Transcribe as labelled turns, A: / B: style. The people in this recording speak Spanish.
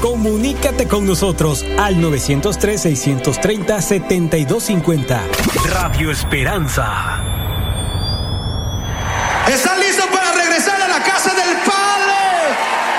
A: Comunícate con nosotros al 903-630-7250. Radio Esperanza.
B: ¡Está